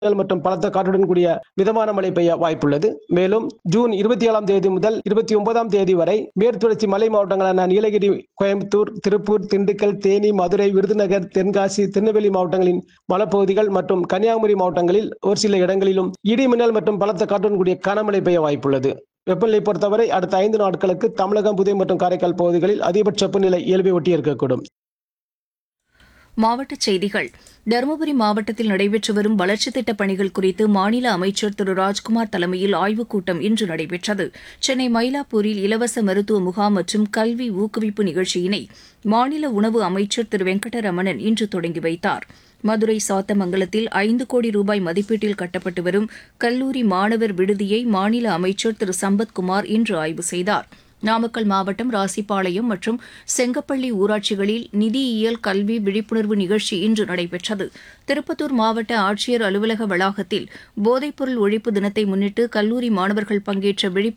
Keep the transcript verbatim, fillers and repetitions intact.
மற்றும் பலத்த காற்றுடன் கூடிய மிதமான மழை பெய்ய வாய்ப்புள்ளது. மேலும் ஜூன் இருபத்தி ஏழாம் தேதி முதல் இருபத்தி ஒன்பதாம் தேதி வரை மேற்குத்தொடர்ச்சி மலை மாவட்டங்களான நீலகிரி, கோயம்புத்தூர், திருப்பூர், திண்டுக்கல், தேனி, மதுரை, விருதுநகர், தென்காசி, திருநெல்வேலி மாவட்டங்களின் மலைப்பகுதிகள் மற்றும் கன்னியாகுமரி மாவட்டங்களில் ஒரு சில இடங்களிலும் இடி மின்னல் மற்றும் பலத்த காற்றுடன் கூடிய கனமழை பெய்ய வாய்ப்புள்ளது. வெப்பநிலை பொறுத்தவரை அடுத்த ஐந்து நாட்களுக்கு தமிழகம், புதுவை மற்றும் காரைக்கால் பகுதிகளில் அதிகபட்ச வெப்பநிலை இயல்பை ஒட்டி இருக்கக்கூடும். மாவட்டச் செய்திகள். தருமபுரி மாவட்டத்தில் நடைபெற்று வரும் வளர்ச்சித் திட்டப் பணிகள் குறித்து மாநில அமைச்சர் திரு ராஜ்குமார் தலைமையில் ஆய்வுக் கூட்டம் இன்று நடைபெற்றது. சென்னை மயிலாப்பூரில் இலவச மருத்துவ முகாம் மற்றும் கல்வி ஊக்குவிப்பு நிகழ்ச்சியினை மாநில உணவு அமைச்சர் திரு வெங்கடரமணன் இன்று தொடங்கி வைத்தார். மதுரை சாத்தமங்கலத்தில் ஐந்து கோடி ரூபாய் மதிப்பீட்டில் கட்டப்பட்டு வரும் கல்லூரி மாணவர் விடுதியை மாநில அமைச்சர் திரு சம்பத்குமார் இன்று ஆய்வு செய்தார். நாமக்கல் மாவட்டம் ராசிபாளையம் மற்றும் செங்கப்பள்ளி ஊராட்சிகளில் நிதியியல் கல்வி விழிப்புணர்வு நிகழ்ச்சி இன்று நடைபெற்றது. திருப்பத்தூர் மாவட்ட ஆட்சியர் அலுவலக வளாகத்தில் போதைப்பொருள் ஒழிப்பு தினத்தை முன்னிட்டு கல்லூரி மாணவர்கள் பங்கேற்ற விழிப்புணர்வு